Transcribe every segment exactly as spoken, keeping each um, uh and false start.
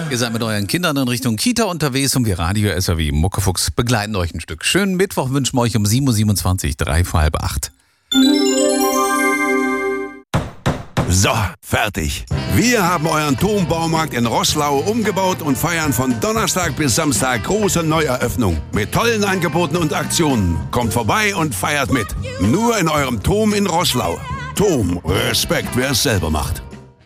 Ihr seid mit euren Kindern in Richtung Kita unterwegs und wir Radio S R W Muckefuchs begleiten euch ein Stück. Schönen Mittwoch wünschen wir euch um sieben Uhr siebenundzwanzig, drei vor halb acht. So, fertig. Wir haben euren Turmbaumarkt in Roßlau umgebaut und feiern von Donnerstag bis Samstag große Neueröffnung. Mit tollen Angeboten und Aktionen. Kommt vorbei und feiert mit. Nur in eurem Turm in Roßlau. Turm, Respekt, wer es selber macht.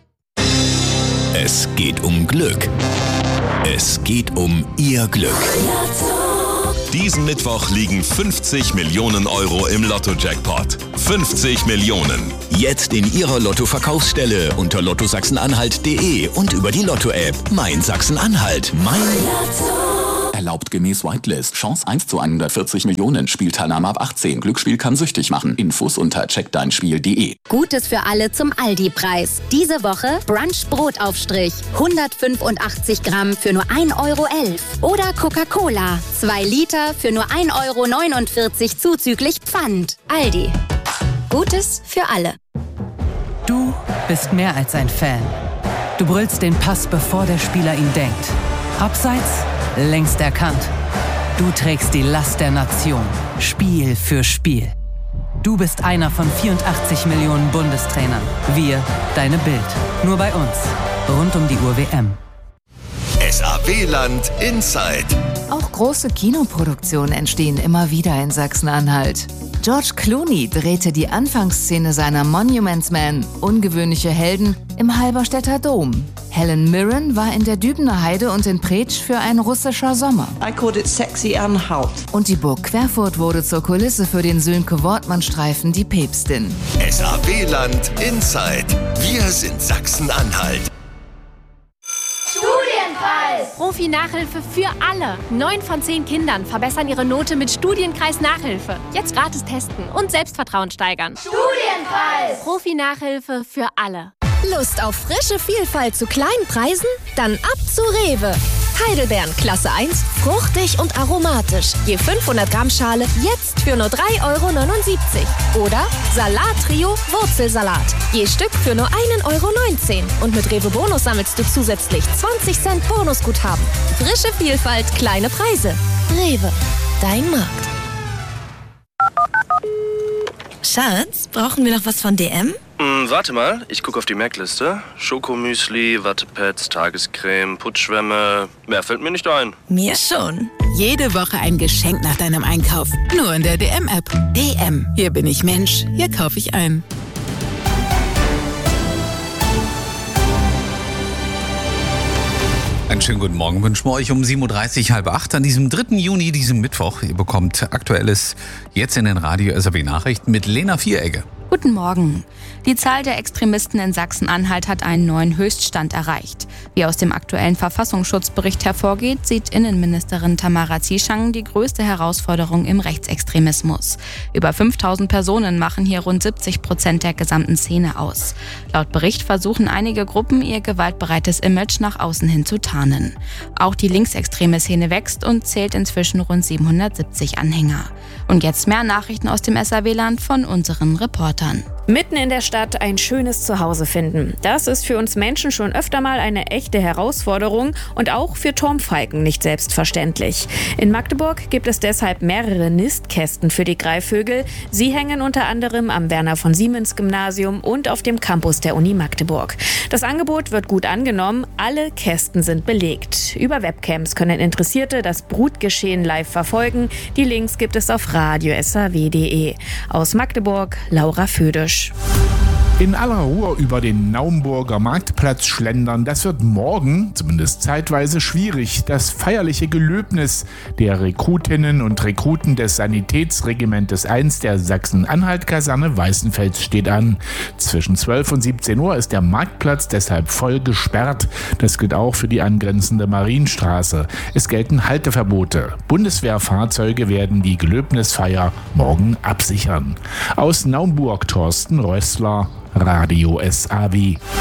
Es geht um Glück. Es geht um Ihr Glück. Diesen Mittwoch liegen fünfzig Millionen Euro im Lotto-Jackpot. fünfzig Millionen. Jetzt in Ihrer Lotto-Verkaufsstelle unter lotto sachsen-anhalt punkt de und über die Lotto-App Mein Sachsen-Anhalt. Mein Lotto. Erlaubt gemäß Whitelist. Chance eins zu hundertvierzig Millionen. Spielteilnahme ab achtzehn. Glücksspiel kann süchtig machen. Infos unter check dein spiel punkt de. Gutes für alle zum Aldi-Preis. Diese Woche Brunch Brotaufstrich. hundertfünfundachtzig Gramm für nur ein Euro elf. Oder Coca-Cola. zwei Liter für nur ein Euro neunundvierzig zuzüglich Pfand. Aldi. Gutes für alle. Du bist mehr als ein Fan. Du brüllst den Pass, bevor der Spieler ihn denkt. Abseits, längst erkannt. Du trägst die Last der Nation. Spiel für Spiel. Du bist einer von vierundachtzig Millionen Bundestrainern. Wir, deine Bild. Nur bei uns. Rund um die Uhr W M. S A W-Land Inside. Auch große Kinoproduktionen entstehen immer wieder in Sachsen-Anhalt. George Clooney drehte die Anfangsszene seiner Monuments Man, ungewöhnliche Helden, im Halberstädter Dom. Helen Mirren war in der Dübener Heide und in Preetsch für ein russischer Sommer. I called it Sexy Anhalt. Und die Burg Querfurt wurde zur Kulisse für den Sönke-Wortmann-Streifen Die Päpstin. S A W-Land Inside. Wir sind Sachsen-Anhalt. Profi-Nachhilfe für alle. Neun von zehn Kindern verbessern ihre Note mit Studienkreis Nachhilfe. Jetzt gratis testen und Selbstvertrauen steigern. Studienkreis! Profi-Nachhilfe für alle. Lust auf frische Vielfalt zu kleinen Preisen? Dann ab zu Rewe. Heidelbeeren Klasse eins, fruchtig und aromatisch. Je fünfhundert Gramm Schale jetzt für nur drei Euro neunundsiebzig. Oder Salat-Trio Wurzelsalat. Je Stück für nur ein Euro neunzehn. Und mit Rewe Bonus sammelst du zusätzlich zwanzig Cent Bonusguthaben. Frische Vielfalt, kleine Preise. Rewe, dein Markt. Schatz, brauchen wir noch was von D M? Hm, warte mal, ich gucke auf die Merkliste. Schokomüsli, Wattepads, Tagescreme, Putzschwämme. Mehr fällt mir nicht ein. Mir schon. Jede Woche ein Geschenk nach deinem Einkauf. Nur in der D M-App. D M. Hier bin ich Mensch. Hier kaufe ich ein. Einen schönen guten Morgen wünschen wir euch um sieben Uhr dreißig, halb acht an diesem dritten Juni, diesem Mittwoch. Ihr bekommt Aktuelles jetzt in den Radio S R W Nachrichten mit Lena Vieregge. Guten Morgen. Die Zahl der Extremisten in Sachsen-Anhalt hat einen neuen Höchststand erreicht. Wie aus dem aktuellen Verfassungsschutzbericht hervorgeht, sieht Innenministerin Tamara Zieschang die größte Herausforderung im Rechtsextremismus. Über fünftausend Personen machen hier rund siebzig Prozent der gesamten Szene aus. Laut Bericht versuchen einige Gruppen, ihr gewaltbereites Image nach außen hin zu tarnen. Auch die linksextreme Szene wächst und zählt inzwischen rund siebenhundertsiebzig Anhänger. Und jetzt mehr Nachrichten aus dem S R W-Land von unseren Reportern. Mitten in der Stadt ein schönes Zuhause finden. Das ist für uns Menschen schon öfter mal eine echte Herausforderung und auch für Turmfalken nicht selbstverständlich. In Magdeburg gibt es deshalb mehrere Nistkästen für die Greifvögel. Sie hängen unter anderem am Werner-von-Siemens-Gymnasium und auf dem Campus der Uni Magdeburg. Das Angebot wird gut angenommen. Alle Kästen sind belegt. Über Webcams können Interessierte das Brutgeschehen live verfolgen. Die Links gibt es auf radio s r w punkt de. Aus Magdeburg, Laura Födisch. In aller Ruhe über den Naumburger Marktplatz schlendern, das wird morgen, zumindest zeitweise, schwierig. Das feierliche Gelöbnis der Rekrutinnen und Rekruten des Sanitätsregimentes eins der Sachsen-Anhalt-Kaserne Weißenfels steht an. Zwischen zwölf und siebzehn Uhr ist der Marktplatz deshalb voll gesperrt. Das gilt auch für die angrenzende Marienstraße. Es gelten Halteverbote. Bundeswehrfahrzeuge werden die Gelöbnisfeier morgen absichern. Aus Naumburg Thorsten Rössler, Radio S A W.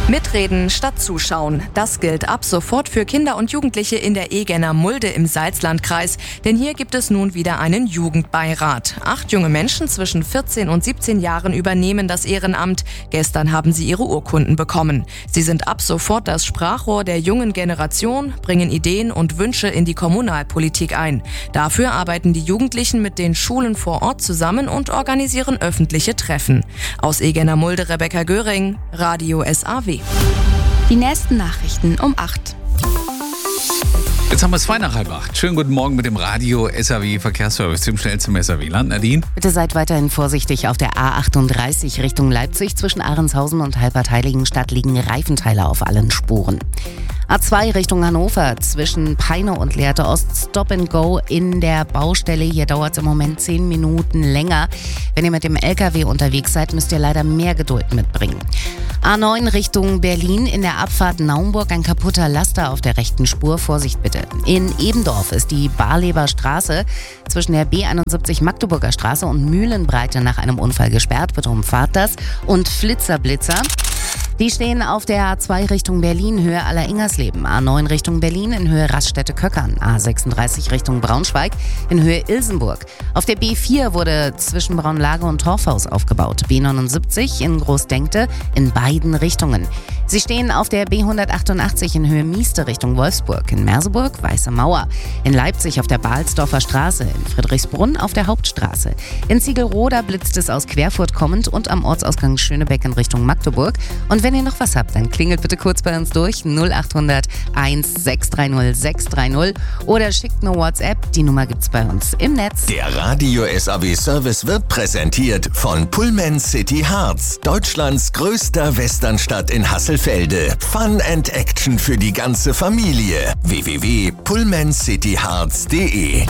Mitreden statt zuschauen. Das gilt ab sofort für Kinder und Jugendliche in der Egener Mulde im Salzlandkreis. Denn hier gibt es nun wieder einen Jugendbeirat. Acht junge Menschen zwischen vierzehn und siebzehn Jahren übernehmen das Ehrenamt. Gestern haben sie ihre Urkunden bekommen. Sie sind ab sofort das Sprachrohr der jungen Generation, bringen Ideen und Wünsche in die Kommunalpolitik ein. Dafür arbeiten die Jugendlichen mit den Schulen vor Ort zusammen und organisieren öffentliche Treffen. Aus Egener Mulde Rebecca Göring, Radio S A W. Die nächsten Nachrichten um acht. Jetzt haben wir es zwei nach halb acht. Schönen guten Morgen mit dem Radio S A W Verkehrsservice, dem schnellsten S A W-Land. Nadine? Bitte seid weiterhin vorsichtig. Auf der A achtunddreißig Richtung Leipzig zwischen Ahrendshausen und Halbertheiligenstadt liegen Reifenteile auf allen Spuren. A zwei Richtung Hannover zwischen Peine und Lehrte Ost, Stop and Go in der Baustelle. Hier dauert es im Moment zehn Minuten länger. Wenn ihr mit dem L K W unterwegs seid, müsst ihr leider mehr Geduld mitbringen. A neun Richtung Berlin in der Abfahrt Naumburg ein kaputter Laster auf der rechten Spur. Vorsicht bitte. In Ebendorf ist die Barleber Straße zwischen der B einundsiebzig Magdeburger Straße und Mühlenbreite nach einem Unfall gesperrt. Bitte umfahrt das. Und Flitzerblitzer. Die stehen auf der A zwei Richtung Berlin, Höhe Alleringhersleben, A neun Richtung Berlin in Höhe Raststätte-Köckern, A sechsunddreißig Richtung Braunschweig in Höhe Ilsenburg. Auf der B vier wurde zwischen Braunlage und Torfhaus aufgebaut, B neunundsiebzig in Großdenkte in beiden Richtungen. Sie stehen auf der B hundertachtundachtzig in Höhe Mieste Richtung Wolfsburg, in Merseburg Weiße Mauer, in Leipzig auf der Balsdorfer Straße, in Friedrichsbrunn auf der Hauptstraße. In Ziegelroda blitzt es aus Querfurt kommend und am Ortsausgang Schönebeck in Richtung Magdeburg. Und wenn ihr noch was habt, dann klingelt bitte kurz bei uns durch null achthundert eins sechs drei null sechs drei null oder schickt eine WhatsApp. Die Nummer gibt's bei uns im Netz. Der Radio S A W Service wird präsentiert von Pullman City Harz, Deutschlands größter Westernstadt in Hasselfelde. Fun and Action für die ganze Familie. w w w punkt pullman city harz punkt de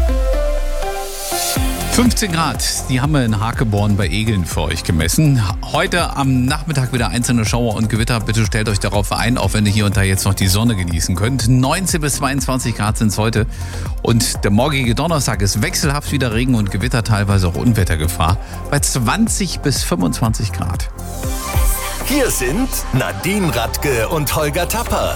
fünfzehn Grad, die haben wir in Hakeborn bei Egeln für euch gemessen. Heute am Nachmittag wieder einzelne Schauer und Gewitter. Bitte stellt euch darauf ein, auch wenn ihr hier und da jetzt noch die Sonne genießen könnt. neunzehn bis zweiundzwanzig Grad sind es heute. Und der morgige Donnerstag ist wechselhaft wieder Regen und Gewitter, teilweise auch Unwettergefahr. Bei zwanzig bis fünfundzwanzig Grad. Hier sind Nadine Radke und Holger Tapper.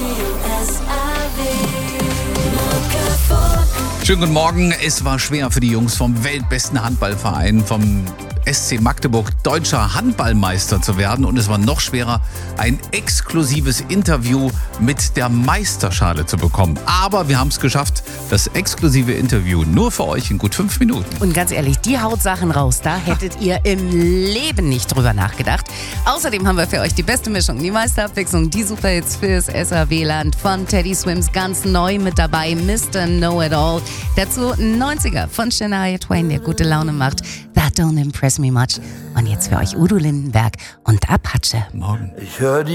Schönen guten Morgen. Es war schwer für die Jungs vom weltbesten Handballverein, vom S C Magdeburg, deutscher Handballmeister zu werden. Und es war noch schwerer, ein exklusives Interview mit der Meisterschale zu bekommen. Aber wir haben es geschafft, das exklusive Interview nur für euch in gut fünf Minuten. Und ganz ehrlich, die haut Sachen raus, da hättet ihr im Leben nicht drüber nachgedacht. Außerdem haben wir für euch die beste Mischung, die meiste Abwechslung, die Superhits fürs S A W-Land von Teddy Swims ganz neu mit dabei, Mister Know-It-All. Dazu neunziger von Shania Twain, der gute Laune macht. That don't impress me much. Und jetzt für euch Udo Lindenberg und Apache. Morgen. Ich höre